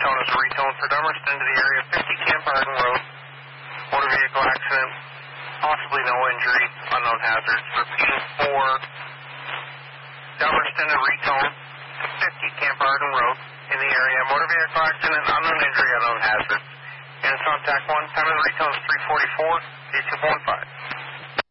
tone is a retone for Dummerston to the area 50 Camp Arden Road. Motor vehicle accident, possibly no injury, unknown hazards. Repeating for Dummerston to retone to 50 Camp Arden Road in the area. Motor vehicle accident, unknown injury, unknown hazards. And contact 1, time of the retone is 3:44, 8215.